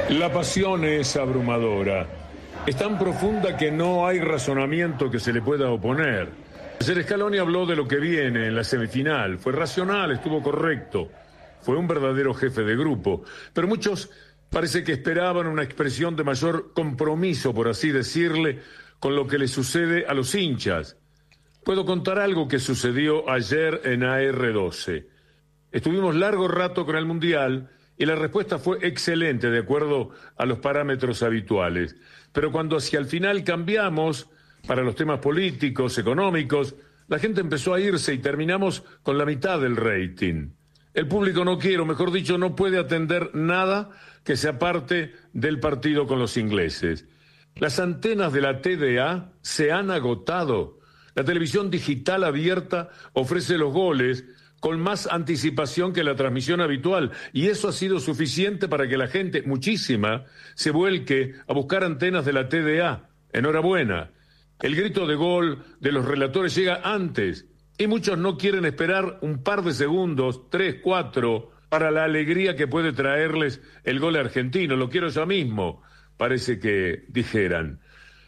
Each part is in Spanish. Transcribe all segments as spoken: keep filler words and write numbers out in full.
La pasión es abrumadora. Es tan profunda que no hay razonamiento que se le pueda oponer. Ayer Scaloni habló de lo que viene en la semifinal. Fue racional, estuvo correcto. Fue un verdadero jefe de grupo. Pero muchos parece que esperaban una expresión de mayor compromiso, por así decirle, con lo que le sucede a los hinchas. Puedo contar algo que sucedió ayer en A R doce. Estuvimos largo rato con el Mundial y la respuesta fue excelente de acuerdo a los parámetros habituales. Pero cuando hacia el final cambiamos para los temas políticos, económicos, la gente empezó a irse y terminamos con la mitad del rating. El público no quiere, o mejor dicho, no puede atender nada que se aparte del partido con los ingleses. Las antenas de la T D A se han agotado. La televisión digital abierta ofrece los goles con más anticipación que la transmisión habitual, y eso ha sido suficiente para que la gente, muchísima, se vuelque a buscar antenas de la T D A. Enhorabuena. El grito de gol de los relatores llega antes, y muchos no quieren esperar un par de segundos, tres, cuatro, para la alegría que puede traerles el gol argentino. Lo quiero ya mismo, parece que dijeran.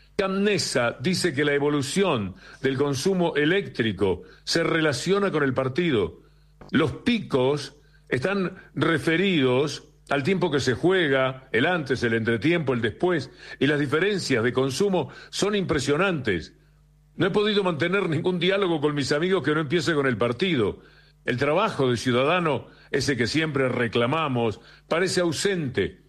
Camnesa dice que la evolución del consumo eléctrico se relaciona con el partido. Los picos están referidos al tiempo que se juega, el antes, el entretiempo, el después, y las diferencias de consumo son impresionantes. No he podido mantener ningún diálogo con mis amigos que no empiece con el partido. El trabajo de ciudadano, ese que siempre reclamamos, parece ausente.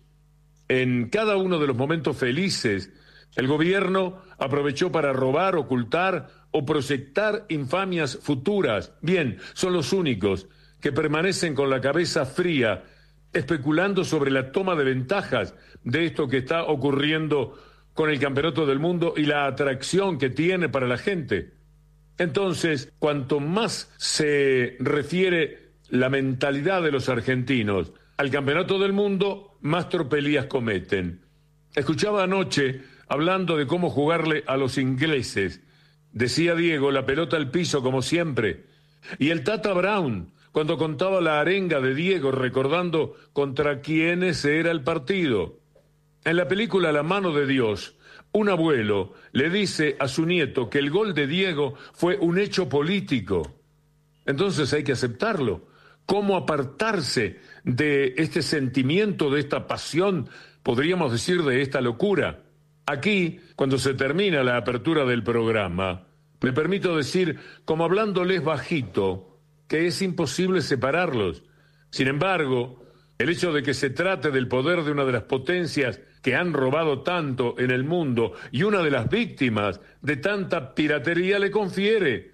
En cada uno de los momentos felices, el gobierno aprovechó para robar, ocultar o proyectar infamias futuras. Bien, son los únicos que permanecen con la cabeza fría, especulando sobre la toma de ventajas de esto que está ocurriendo con el Campeonato del Mundo y la atracción que tiene para la gente. Entonces, cuanto más se refiere la mentalidad de los argentinos al Campeonato del Mundo, más tropelías cometen. Escuchaba anoche hablando de cómo jugarle a los ingleses. Decía Diego, la pelota al piso como siempre. Y el Tata Brown, cuando contaba la arenga de Diego recordando contra quiénes era el partido. En la película La mano de Dios, un abuelo le dice a su nieto que el gol de Diego fue un hecho político. Entonces hay que aceptarlo. ¿Cómo apartarse de este sentimiento, de esta pasión, podríamos decir de esta locura? Aquí, cuando se termina la apertura del programa, me permito decir, como hablándoles bajito, que es imposible separarlos. Sin embargo, el hecho de que se trate del poder de una de las potencias que han robado tanto en el mundo y una de las víctimas de tanta piratería le confiere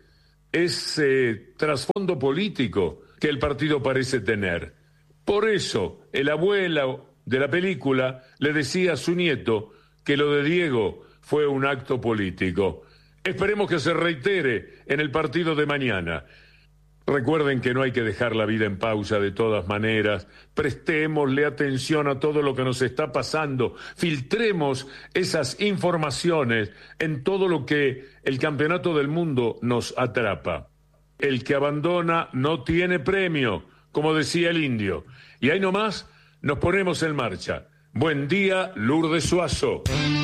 ese trasfondo político que el partido parece tener. Por eso, el abuelo de la película le decía a su nieto que lo de Diego fue un acto político. Esperemos que se reitere en el partido de mañana. Recuerden que no hay que dejar la vida en pausa de todas maneras. Prestémosle atención a todo lo que nos está pasando. Filtremos esas informaciones en todo lo que el Campeonato del Mundo nos atrapa. El que abandona no tiene premio, como decía el indio. Y ahí nomás nos ponemos en marcha. Buen día, Lourdes Suazo.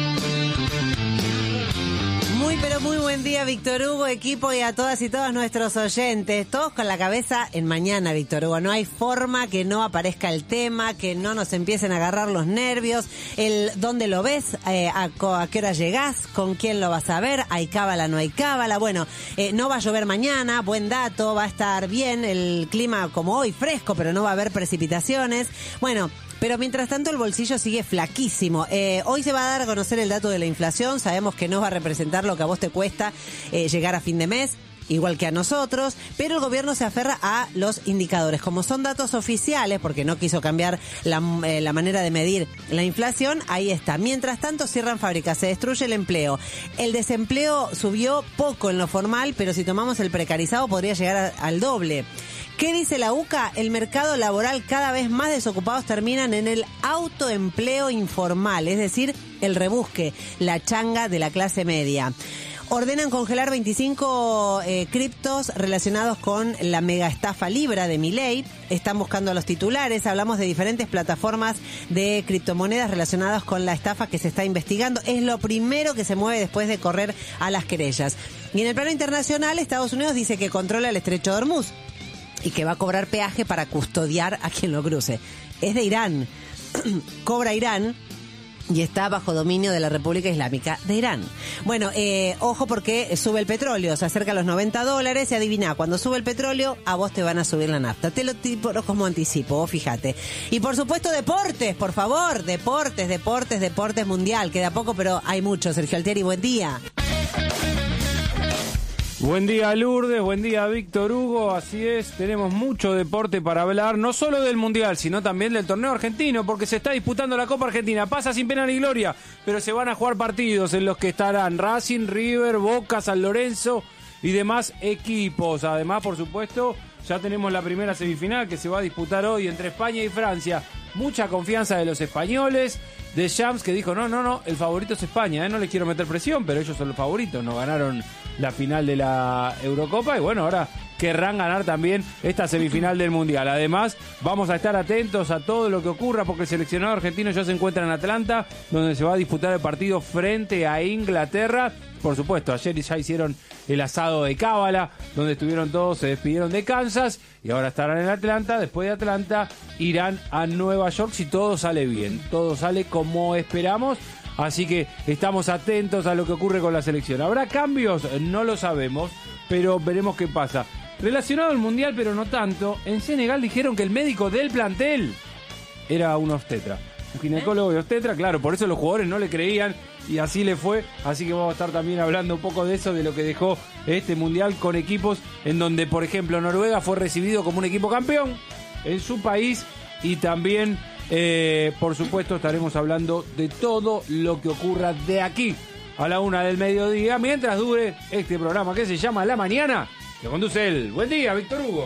Muy, pero muy buen día, Víctor Hugo, equipo, y a todas y todos nuestros oyentes. Todos con la cabeza en mañana, Víctor Hugo. No hay forma que no aparezca el tema, que no nos empiecen a agarrar los nervios. El dónde lo ves, eh, a, a qué hora llegás, con quién lo vas a ver, hay cábala, no hay cábala. Bueno, eh, no va a llover mañana, buen dato, va a estar bien el clima como hoy, fresco, pero no va a haber precipitaciones. Bueno, pero mientras tanto el bolsillo sigue flaquísimo. Eh, hoy se va a dar a conocer el dato de la inflación. Sabemos que no va a representar lo que a vos te cuesta eh, llegar a fin de mes, igual que a nosotros, pero el gobierno se aferra a los indicadores. Como son datos oficiales, porque no quiso cambiar la, eh, la manera de medir la inflación, ahí está. Mientras tanto cierran fábricas, se destruye el empleo. El desempleo subió poco en lo formal, pero si tomamos el precarizado podría llegar a, al doble. ¿Qué dice la U C A? El mercado laboral, cada vez más desocupados terminan en el autoempleo informal, es decir, el rebusque, la changa de la clase media. Ordenan congelar veinticinco eh, criptos relacionados con la mega estafa Libra de Milei. Están buscando a los titulares. Hablamos de diferentes plataformas de criptomonedas relacionadas con la estafa que se está investigando. Es lo primero que se mueve después de correr a las querellas. Y en el plano internacional, Estados Unidos dice que controla el estrecho de Hormuz y que va a cobrar peaje para custodiar a quien lo cruce. Es de Irán. Cobra Irán. Y está bajo dominio de la República Islámica de Irán. Bueno, eh, ojo porque sube el petróleo, se acerca a los noventa dólares y adivina, cuando sube el petróleo, a vos te van a subir la nafta. Te lo tipo como anticipo, vos fíjate. Y por supuesto deportes, por favor, deportes, deportes, deportes mundial. Queda poco, pero hay mucho. Sergio Altieri, buen día. Buen día Lourdes, buen día Víctor Hugo, así es, tenemos mucho deporte para hablar, no solo del Mundial, sino también del torneo argentino, porque se está disputando la Copa Argentina, pasa sin pena ni gloria, pero se van a jugar partidos en los que estarán Racing, River, Boca, San Lorenzo y demás equipos. Además, por supuesto, ya tenemos la primera semifinal que se va a disputar hoy entre España y Francia. Mucha confianza de los españoles, de Shams, que dijo, no, no, no, el favorito es España, ¿eh? No les quiero meter presión, pero ellos son los favoritos, no ganaron la final de la Eurocopa y bueno, ahora querrán ganar también esta semifinal del Mundial. Además, vamos a estar atentos a todo lo que ocurra porque el seleccionado argentino ya se encuentra en Atlanta, donde se va a disputar el partido frente a Inglaterra. Por supuesto, ayer ya hicieron el asado de Cábala, donde estuvieron todos, se despidieron de Kansas y ahora estarán en Atlanta. Después de Atlanta irán a Nueva York si todo sale bien, todo sale como esperamos. Así que estamos atentos a lo que ocurre con la selección. ¿Habrá cambios? No lo sabemos, pero veremos qué pasa. Relacionado al Mundial, pero no tanto, en Senegal dijeron que el médico del plantel era un obstetra. Un ginecólogo y obstetra, claro, por eso los jugadores no le creían y así le fue. Así que vamos a estar también hablando un poco de eso, de lo que dejó este Mundial con equipos en donde, por ejemplo, Noruega fue recibido como un equipo campeón en su país y también... Eh, por supuesto estaremos hablando de todo lo que ocurra de aquí a la una del mediodía mientras dure este programa que se llama La Mañana, que conduce él. Buen día, Víctor Hugo.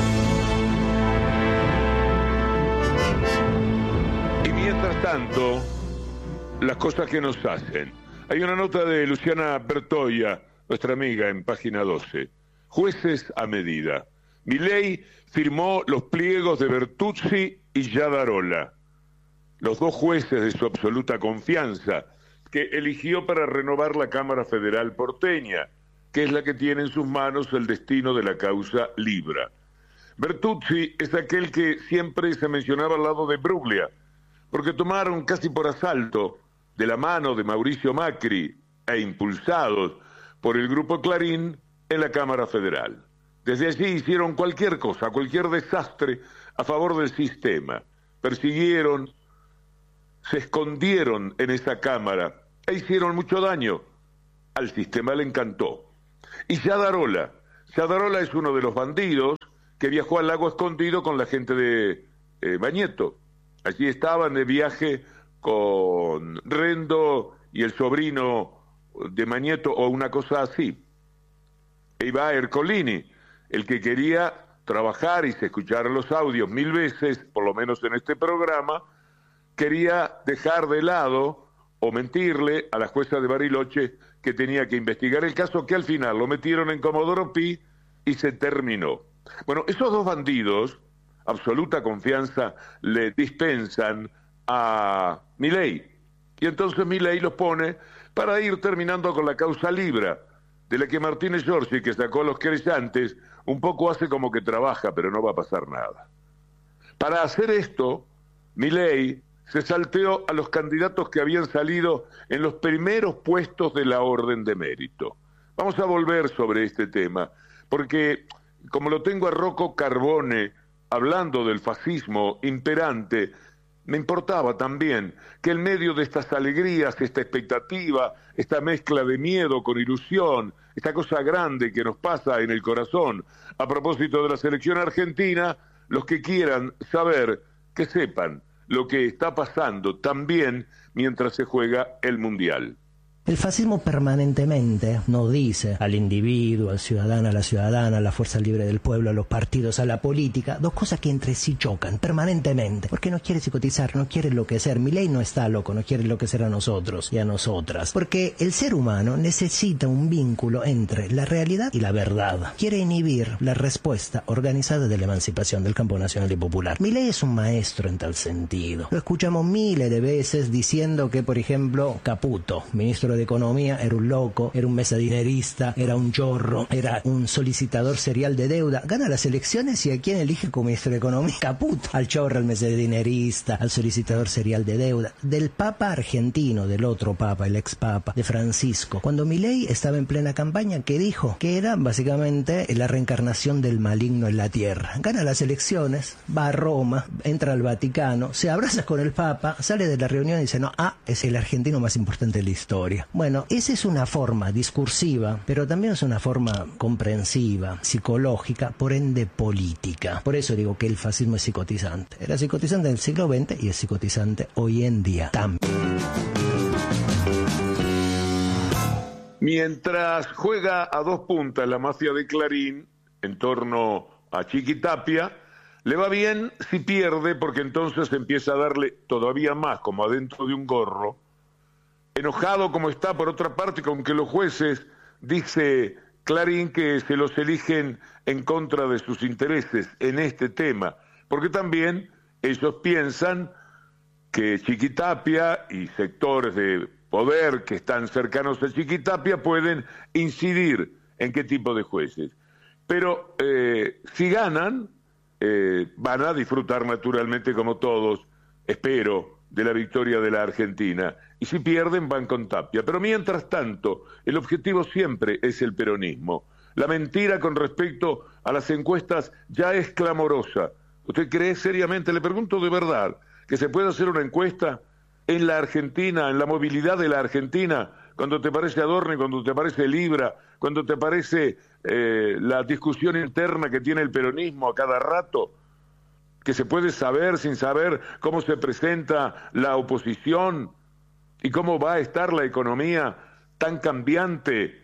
Y mientras tanto, las cosas que nos hacen. Hay una nota de Luciana Bertoia, nuestra amiga, en página doce. Jueces a medida. Milei firmó los pliegos de Bertuzzi y Yadarola, los dos jueces de su absoluta confianza, que eligió para renovar la Cámara Federal porteña, que es la que tiene en sus manos el destino de la causa Libra. Bertuzzi es aquel que siempre se mencionaba al lado de Bruglia, porque tomaron casi por asalto, de la mano de Mauricio Macri e impulsados por el Grupo Clarín, en la Cámara Federal. Desde allí hicieron cualquier cosa, cualquier desastre a favor del sistema. Persiguieron, se escondieron en esa Cámara e hicieron mucho daño. Al sistema le encantó. Y Yadarola, Yadarola es uno de los bandidos que viajó al lago escondido con la gente de eh, Bañeto. Allí estaban de viaje con Rendo y el sobrino de Bañeto o una cosa así. E iba Ercolini, el que quería trabajar y se escucharon los audios mil veces, por lo menos en este programa, quería dejar de lado o mentirle a la jueza de Bariloche que tenía que investigar el caso, que al final lo metieron en Comodoro Pi y se terminó. Bueno, esos dos bandidos, absoluta confianza, le dispensan a Milei. Y entonces Milei los pone para ir terminando con la causa Libra, de la que Martínez Giorgi, que sacó los querellantes, un poco hace como que trabaja, pero no va a pasar nada. Para hacer esto, Milei se salteó a los candidatos que habían salido en los primeros puestos de la orden de mérito. Vamos a volver sobre este tema, porque como lo tengo a Rocco Carbone hablando del fascismo imperante, me importaba también que en medio de estas alegrías, esta expectativa, esta mezcla de miedo con ilusión, esta cosa grande que nos pasa en el corazón, a propósito de la selección argentina, los que quieran saber, que sepan lo que está pasando también mientras se juega el Mundial. El fascismo permanentemente nos dice al individuo, al ciudadano, a la ciudadana, a la fuerza libre del pueblo, a los partidos, a la política, dos cosas que entre sí chocan permanentemente, porque no quiere psicotizar, no quiere enloquecer. Milei no está loco, no quiere enloquecer a nosotros y a nosotras, porque el ser humano necesita un vínculo entre la realidad y la verdad. Quiere inhibir la respuesta organizada de la emancipación del campo nacional y popular. Milei es un maestro en tal sentido. Lo escuchamos miles de veces diciendo que, por ejemplo, Caputo, ministro de Economía, era un loco, era un mesadinerista, era un chorro, era un solicitador serial de deuda. Gana las elecciones y ¿a quién elige como ministro de Economía? Caputo. Al chorro, al mesadinerista, al solicitador serial de deuda. Del Papa argentino, del otro Papa, el ex Papa, de Francisco. Cuando Milei estaba en plena campaña, ¿qué dijo? Que era básicamente la reencarnación del maligno en la tierra. Gana las elecciones, va a Roma, entra al Vaticano, se abraza con el Papa, sale de la reunión y dice, no, ah, es el argentino más importante de la historia. Bueno, esa es una forma discursiva, pero también es una forma comprensiva, psicológica, por ende política. Por eso digo que el fascismo es psicotizante. Era psicotizante en el siglo veinte y es psicotizante hoy en día también. Mientras juega a dos puntas la mafia de Clarín en torno a Chiquitapia, le va bien si pierde, porque entonces empieza a darle todavía más, como adentro de un gorro. Enojado como está, por otra parte, con que los jueces, dice Clarín, que se los eligen en contra de sus intereses en este tema, porque también ellos piensan que Chiquitapia y sectores de poder que están cercanos a Chiquitapia pueden incidir en qué tipo de jueces. Pero eh, si ganan, eh, van a disfrutar naturalmente, como todos, espero, de la victoria de la Argentina, y si pierden van con Tapia. Pero mientras tanto, el objetivo siempre es el peronismo. La mentira con respecto a las encuestas ya es clamorosa. ¿Usted cree seriamente, le pregunto de verdad, que se puede hacer una encuesta en la Argentina, en la movilidad de la Argentina, cuando te parece Adorni, cuando te parece Libra, cuando te parece eh, la discusión interna que tiene el peronismo a cada rato? Que se puede saber sin saber cómo se presenta la oposición y cómo va a estar la economía tan cambiante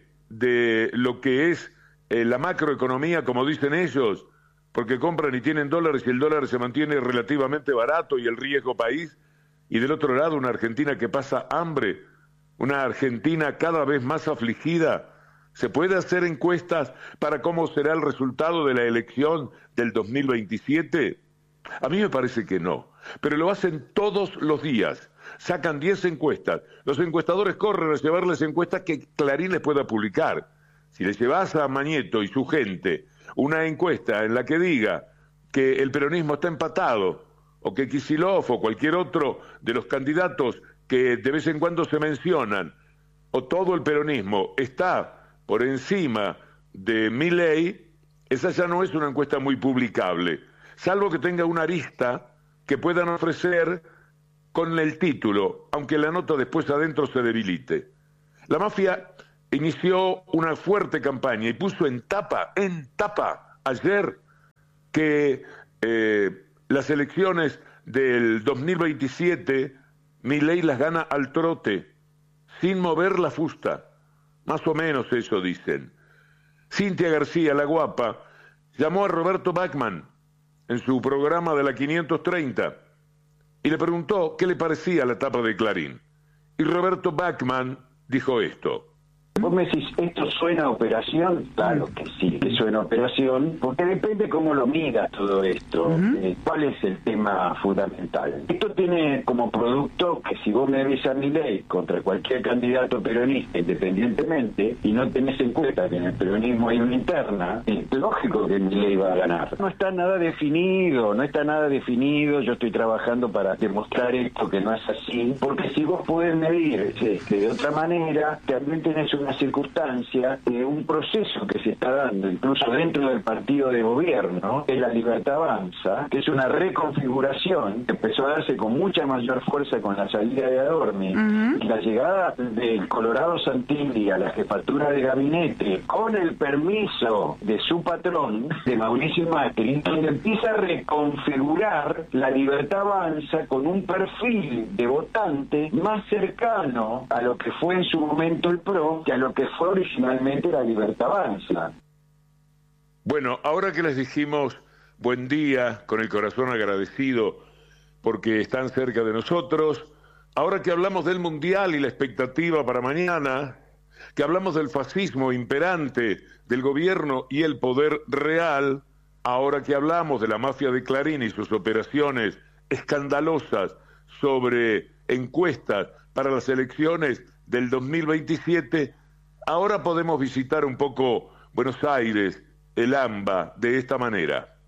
de lo que es eh, la macroeconomía, como dicen ellos, porque compran y tienen dólares y el dólar se mantiene relativamente barato y el riesgo país, y del otro lado una Argentina que pasa hambre, una Argentina cada vez más afligida. ¿Se puede hacer encuestas para cómo será el resultado de la elección del dos mil veintisiete? A mí me parece que no, pero lo hacen todos los días. Sacan diez encuestas. Los encuestadores corren a llevarles encuestas que Clarín les pueda publicar. Si le llevas a Mañeto y su gente una encuesta en la que diga que el peronismo está empatado, o que Kicillof o cualquier otro de los candidatos que de vez en cuando se mencionan, o todo el peronismo está por encima de Milei, esa ya no es una encuesta muy publicable, salvo que tenga una arista que puedan ofrecer con el título, aunque la nota después adentro se debilite. La mafia inició una fuerte campaña y puso en tapa, en tapa, ayer, que eh, las elecciones del dos mil veintisiete, Milei las gana al trote, sin mover la fusta. Más o menos eso dicen. Cintia García, la guapa, llamó a Roberto Bachmann en su programa de la quinientos treinta y le preguntó qué le parecía la tapa de Clarín. Y Roberto Bachmann dijo esto. Vos me decís, ¿esto suena a operación? Claro que sí, que suena a operación, porque depende cómo lo miras todo esto. Uh-huh. eh, ¿Cuál es el tema fundamental? Esto tiene como producto que si vos me ves a Milei contra cualquier candidato peronista independientemente, y no tenés en cuenta que en el peronismo hay una interna, es lógico que Milei va a ganar. No está nada definido, no está nada definido, yo estoy trabajando para demostrar esto que no es así, porque si vos podés medir este, de otra manera, también tenés una una circunstancia, eh, un proceso que se está dando incluso dentro del partido de gobierno, que es la Libertad Avanza, que es una reconfiguración que empezó a darse con mucha mayor fuerza con la salida de Adorni, uh-huh. y la llegada del Colorado Santilli a la jefatura de gabinete con el permiso de su patrón, de Mauricio Macri, donde empieza a reconfigurar la Libertad Avanza con un perfil de votante más cercano a lo que fue en su momento el P R O que a lo que fue originalmente la Libertad Avanza. Bueno, ahora que les dijimos buen día, con el corazón agradecido porque están cerca de nosotros, ahora que hablamos del Mundial y la expectativa para mañana, que hablamos del fascismo imperante, del gobierno y el poder real, ahora que hablamos de la mafia de Clarín y sus operaciones escandalosas sobre encuestas para las elecciones del dos mil veintisiete, ahora podemos visitar un poco Buenos Aires, el AMBA, de esta manera.